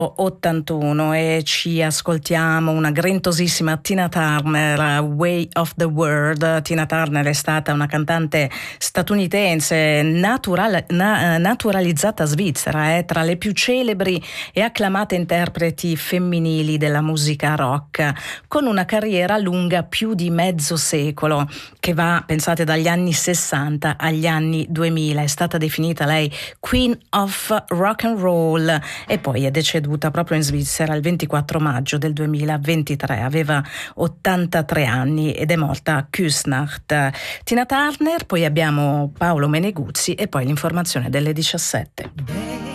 81 e ci ascoltiamo una grintossissima Tina Turner, Way of the World. Tina Turner è stata una cantante statunitense naturalizzata svizzera, tra le più celebri e acclamate interpreti femminili della musica rock, con una carriera lunga più di mezzo secolo, che va, pensate, dagli anni 60 agli anni 2000. È stata definita lei Queen of Rock and Roll e poi è deceduta proprio in Svizzera il 24 maggio del 2023. Aveva 83 anni ed è morta a Küsnacht. Tina Turner, poi abbiamo Paolo Meneguzzi e poi l'informazione delle 17.